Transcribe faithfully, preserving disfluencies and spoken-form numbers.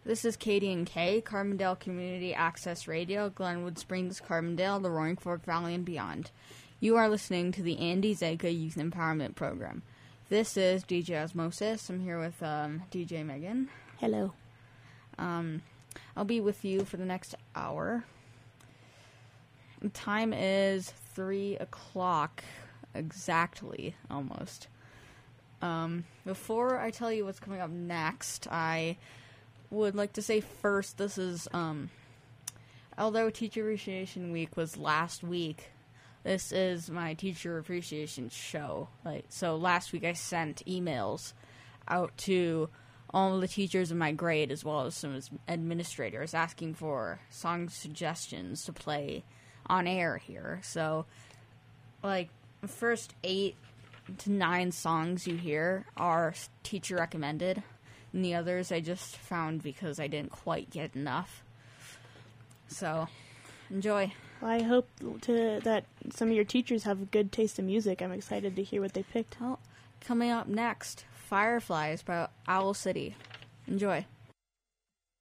This is Katie and Kay, Carbondale Community Access Radio, Glenwood Springs, Carbondale, the Roaring Fork Valley, and beyond. You are listening to the Andy Zeka Youth Empowerment Program. This is D J Osmosis. I'm here with um, D J Megan. Hello. Um, I'll be with you for the next hour. The time is three o'clock, exactly, almost. Um, before I tell you what's coming up next, I would like to say first, this is, um, although Teacher Appreciation Week was last week, this is my Teacher Appreciation show. Like, so last week I sent emails out to all the teachers in my grade, as well as some administrators, asking for song suggestions to play on air here. So, like, the first eight to nine songs you hear are teacher recommended, and the others I just found because I didn't quite get enough. So, enjoy. Well, I hope to, that some of your teachers have good taste in music. I'm excited to hear what they picked. Well, coming up next, Fireflies by Owl City. Enjoy.